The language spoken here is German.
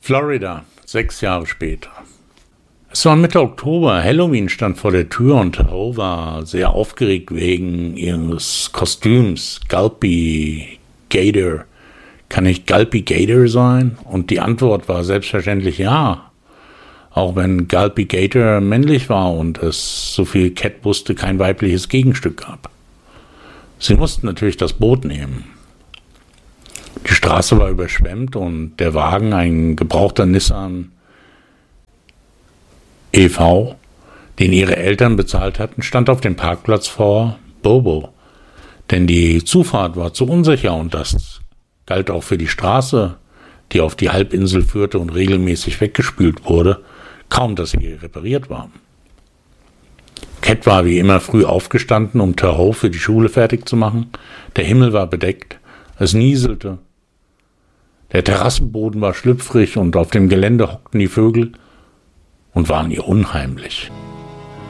Florida, 6 Jahre später. Es war Mitte Oktober, Halloween stand vor der Tür und Terrell war sehr aufgeregt wegen ihres Kostüms. Gulpy Gator. Kann ich Gulpy Gator sein? Und die Antwort war selbstverständlich ja. Auch wenn Gulpy Gator männlich war und es, so viel Cat wusste, kein weibliches Gegenstück gab. Sie mussten natürlich das Boot nehmen. Die Straße war überschwemmt und der Wagen, ein gebrauchter Nissan e.V., den ihre Eltern bezahlt hatten, stand auf dem Parkplatz vor Bobo. Denn die Zufahrt war zu unsicher und das galt auch für die Straße, die auf die Halbinsel führte und regelmäßig weggespült wurde, kaum dass sie repariert war. Cat war wie immer früh aufgestanden, um Terrell für die Schule fertig zu machen. Der Himmel war bedeckt, es nieselte. Der Terrassenboden war schlüpfrig und auf dem Gelände hockten die Vögel und waren ihr unheimlich.